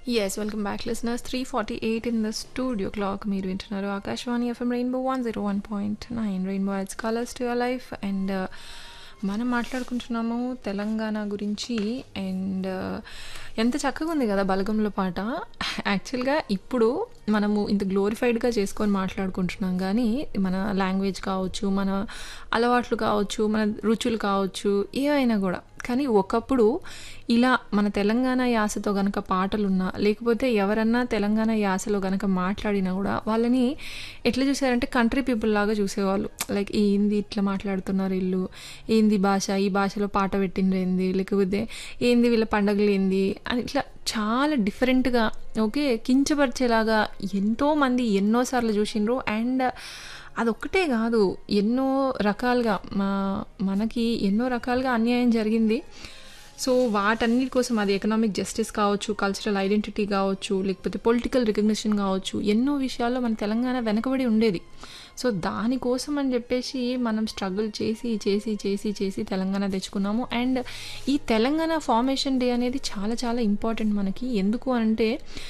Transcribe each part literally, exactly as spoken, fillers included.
Yes, welcome back, listeners. three forty-eight in the studio clock. మీరు వింటున్నారు Akashvani FM rainbow one zero one point nine rainbow ads colours to your life. And మనం మాట్లాడుకుంటున్నాము తెలంగాణ గురించి. And ఎంత చక్కగా ఉంది కదా బలగంలో పాట. యాక్చువల్గా ఇప్పుడు మనము ఇంత గ్లోరిఫైడ్గా చేసుకొని మాట్లాడుకుంటున్నాం, కానీ మన లాంగ్వేజ్ కావచ్చు, మన అలవాట్లు కావచ్చు, మన రుచులు కావచ్చు, ఏవైనా కూడా. కానీ ఒకప్పుడు ఇలా మన తెలంగాణ యాసతో గనక పాటలున్నా, లేకపోతే ఎవరన్నా తెలంగాణ యాసలో గనక మాట్లాడినా కూడా వాళ్ళని ఎట్లా చూసారంటే కంట్రీ పీపుల్ లాగా చూసేవాళ్ళు. లైక్ ఏంది ఇట్లా మాట్లాడుతున్నారు వీళ్ళు, ఏంది భాష, ఈ భాషలో పాట పెట్టిండ్రు ఏంది, లేకపోతే ఏంది వీళ్ళ పండగలు ఏంది అని ఇట్లా చాలా డిఫరెంట్గా, ఓకే, కించపరిచేలాగా ఎంతోమంది ఎన్నోసార్లు చూసిండ్రు. అండ్ అదొక్కటే కాదు, ఎన్నో రకాలుగా మా మనకి ఎన్నో రకాలుగా అన్యాయం జరిగింది. సో వాటన్నిటి కోసం, అది ఎకనామిక్ జస్టిస్ కావచ్చు, కల్చరల్ ఐడెంటిటీ కావచ్చు, లేకపోతే పొలిటికల్ రికగ్నిషన్ కావచ్చు, ఎన్నో విషయాల్లో మన తెలంగాణ వెనకబడి ఉండేది. సో దానికోసం అని చెప్పేసి మనం స్ట్రగుల్ చేసి చేసి చేసి చేసి తెలంగాణ తెచ్చుకున్నాము. అండ్ ఈ తెలంగాణ ఫార్మేషన్ డే అనేది చాలా చాలా ఇంపార్టెంట్ మనకి. ఎందుకు అంటే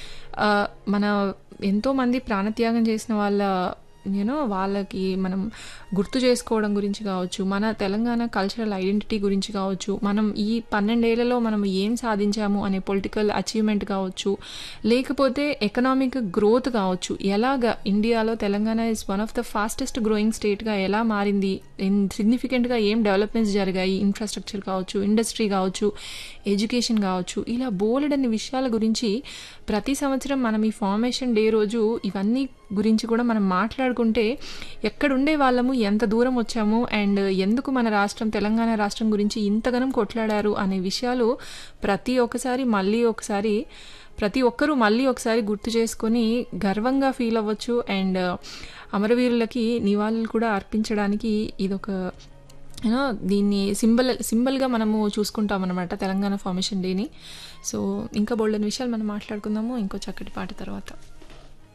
మన ఎంతోమంది ప్రాణత్యాగం చేసిన వాళ్ళ యూనో వాళ్ళకి మనం గుర్తు చేసుకోవడం గురించి కావచ్చు, మన తెలంగాణ కల్చరల్ ఐడెంటిటీ గురించి కావచ్చు, మనం ఈ పన్నెండేళ్లలో మనం ఏం సాధించాము అనే పొలిటికల్ అచీవ్మెంట్ కావచ్చు, లేకపోతే ఎకనామిక్ గ్రోత్ కావచ్చు, ఎలాగ ఇండియాలో Telangana is one of the fastest growing స్టేట్గా ఎలా మారింది, సిగ్నిఫికెంట్గా ఏం డెవలప్మెంట్స్ జరిగాయి, ఇన్ఫ్రాస్ట్రక్చర్ కావచ్చు, ఇండస్ట్రీ కావచ్చు, ఎడ్యుకేషన్ కావచ్చు, ఇలా బోలెడన్ని విషయాల గురించి ప్రతి సంవత్సరం మనం ఈ ఫార్మేషన్ డే రోజు ఇవన్నీ గురించి కూడా మనం మాట్లాడుకుంటే ఎక్కడుండే వాళ్ళము ఎంత దూరం వచ్చాము, అండ్ ఎందుకు మన రాష్ట్రం తెలంగాణ రాష్ట్రం గురించి ఇంతగానం కొట్లాడారు అనే విషయాలు ప్రతి ఒక్కసారి మళ్ళీ ఒకసారి ప్రతి ఒక్కరూ మళ్ళీ ఒకసారి గుర్తు చేసుకొని గర్వంగా ఫీల్ అవ్వచ్చు. అండ్ అమరవీరులకి నివాళులు కూడా అర్పించడానికి ఇదొక యూనో దీన్ని సింబల్ సింబల్గా మనము చూసుకుంటాం అనమాట తెలంగాణ ఫార్మేషన్ డేని. సో ఇంకా బోల్డెన్ విషయాలు మనం మాట్లాడుకుందాము ఇంకో చక్కటి పాట తర్వాత.